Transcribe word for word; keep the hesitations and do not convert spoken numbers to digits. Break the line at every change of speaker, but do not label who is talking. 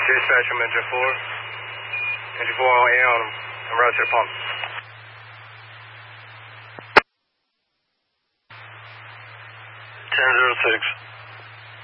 Dispatch, I'm engine four. Engine four on air on him. I'm right to the pump. ten zero six.